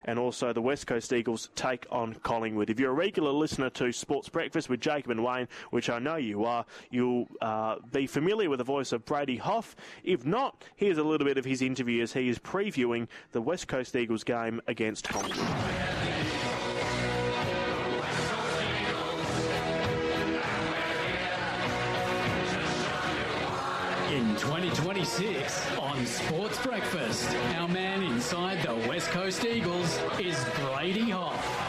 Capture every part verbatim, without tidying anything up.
and also the West Coast Eagles take on Collingwood. If you're a regular listener to Sports Breakfast with Jacob and Wayne, which I know you are, you'll uh, be familiar with the voice of Brady Hough. If not, here's a little bit of his interview as he is previewing the West Coast Eagles game against Collingwood. In twenty twenty-six, on Sports Breakfast, our man inside the West Coast Eagles is Brady Hough.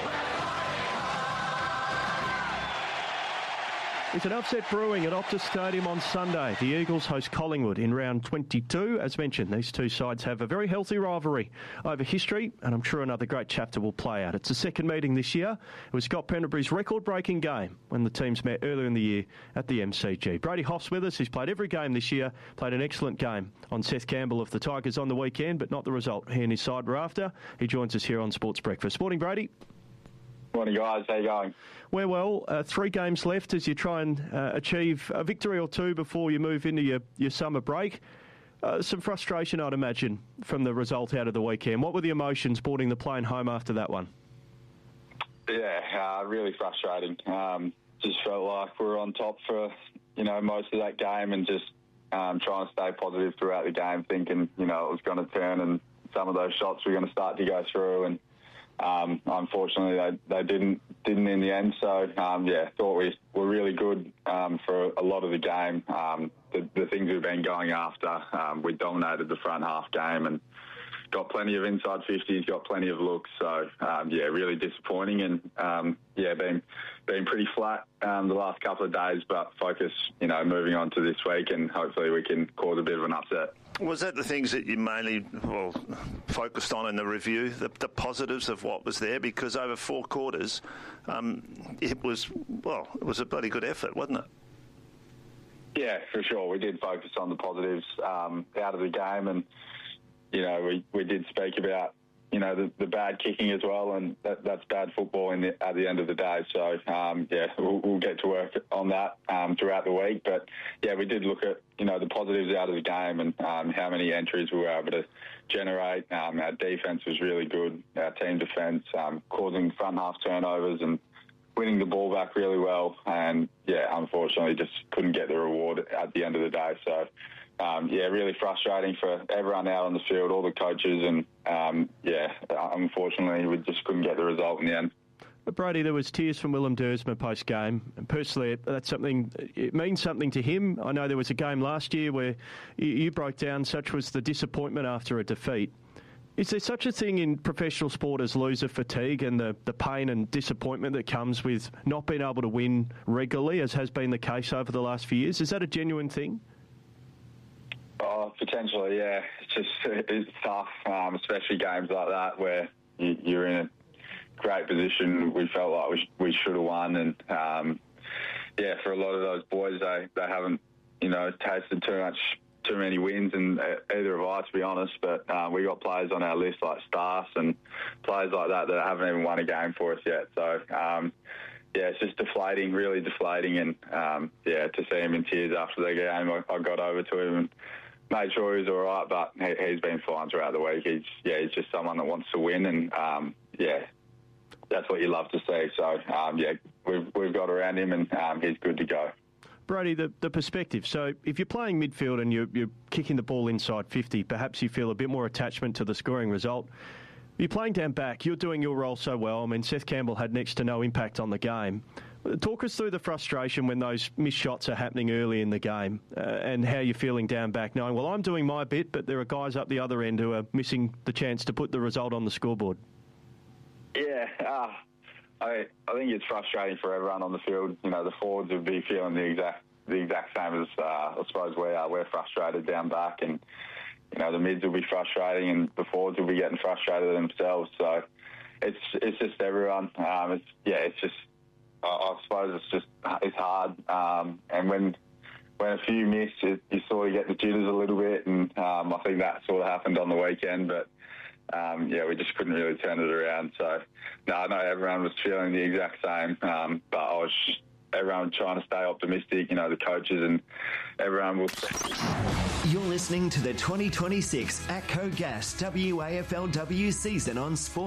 It's an upset brewing at Optus Stadium on Sunday. The Eagles host Collingwood in round twenty-two. As mentioned, these two sides have a very healthy rivalry over history, and I'm sure another great chapter will play out. It's the second meeting this year. It was Scott Pendlebury's record-breaking game when the teams met earlier in the year at the M C G. Brady Hough's with us. He's played every game this year, played an excellent game on Seth Campbell of the Tigers on the weekend, but not the result he and his side were after. He joins us here on Sports Breakfast. Morning, Brady. Morning, guys. How you going? We're well. Uh, three games left as you try and uh, achieve a victory or two before you move into your, your summer break. Uh, some frustration, I'd imagine, from the result out of the weekend. What were the emotions boarding the plane home after that one? Yeah, uh, really frustrating. Um, just felt like we were on top for, you know, most of that game and just um, trying to stay positive throughout the game, thinking, you know, it was going to turn and some of those shots were going to start to go through. And Um, unfortunately, they, they didn't didn't in the end. So, um, yeah, thought we were really good um, for a lot of the game. Um, the, the things we've been going after, um, we dominated the front half game and got plenty of inside fifties, got plenty of looks. So, um, yeah, really disappointing and, um, yeah, been, been pretty flat um, the last couple of days, but focus, you know, moving on to this week and hopefully we can cause a bit of an upset. Was that the things that you mainly well focused on in the review, the, the positives of what was there? Because over four quarters, um, it was, well, it was a bloody good effort, wasn't it? Yeah, for sure. We did focus on the positives um, out of the game and, you know, we, we did speak about, you know, the, the bad kicking as well, and that, that's bad football in the, at the end of the day. So, um, yeah, we'll, we'll get to work on that um, throughout the week. But, yeah, we did look at, you know, the positives out of the game and um, how many entries we were able to generate. Um, our defence was really good, our team defence, um, causing front half turnovers and winning the ball back really well. And, yeah, unfortunately just couldn't get the reward at the end of the day. So, Um, yeah, really frustrating for everyone out on the field, all the coaches, and um, yeah, unfortunately we just couldn't get the result in the end. But Brady, there was tears from Willem Dersma post-game. And personally, that's something, it means something to him. I know there was a game last year where you, you broke down, such was the disappointment after a defeat. Is there such a thing in professional sport as loser fatigue and the, the pain and disappointment that comes with not being able to win regularly, as has been the case over the last few years? Is that a genuine thing? Oh, potentially, yeah. It's just it's tough, um, especially games like that where you, you're in a great position. We felt like we, sh- we should have won, and um, yeah, for a lot of those boys, they, they haven't, you know, tasted too much, too many wins, and either have I, to be honest. But uh, we got players on our list like Stas and players like that that haven't even won a game for us yet. So. Um, Yeah, it's just deflating, really deflating, and um, yeah, to see him in tears after the game, I, I got over to him and made sure he was all right. But he, he's been fine throughout the week. He's yeah, he's just someone that wants to win, and um, yeah, that's what you love to see. So um, yeah, we've we've got around him, and um, he's good to go. Brady, the, the perspective. So if you're playing midfield and you're, you're kicking the ball inside fifty, perhaps you feel a bit more attachment to the scoring result. You're playing down back. You're doing your role so well. I mean, Seth Campbell had next to no impact on the game. Talk us through the frustration when those missed shots are happening early in the game uh, and how you're feeling down back, knowing, well, I'm doing my bit, but there are guys up the other end who are missing the chance to put the result on the scoreboard. Yeah, uh, I I think it's frustrating for everyone on the field. You know, the forwards would be feeling the exact the exact same as uh, I suppose we are. We're frustrated down back, and you know, the mids will be frustrating and the forwards will be getting frustrated themselves. So it's it's just everyone. Um, it's yeah, it's just I, I suppose it's just it's hard. Um, and when when a few miss, it, you sort of get the jitters a little bit, and um, I think that sort of happened on the weekend. But um, yeah, we just couldn't really turn it around. So no, I know everyone was feeling the exact same. Um, but I was just, everyone trying to stay optimistic. You know, the coaches and everyone will. You're listening to the twenty twenty-six ATCO Gas W A F L W season on Sport.